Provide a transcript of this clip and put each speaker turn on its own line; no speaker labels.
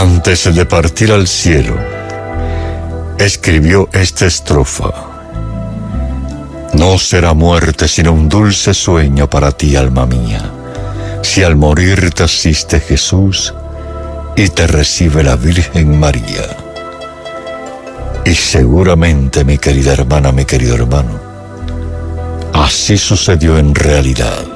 Antes de partir al cielo, escribió esta estrofa: no será muerte sino un dulce sueño para ti, alma mía, si al morir te asiste Jesús y te recibe la Virgen María. Y seguramente, mi querida hermana, mi querido hermano, así sucedió en realidad.